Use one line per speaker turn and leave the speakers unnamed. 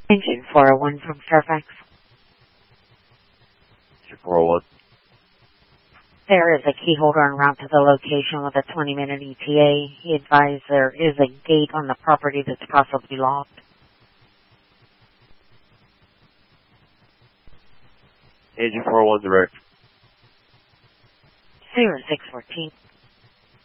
Engine 401 from Fairfax.
Engine 401.
There is a key holder en route to the location with a 20-minute ETA. He advised there is a gate on the property that's possibly locked.
Engine 401 direct.
0614.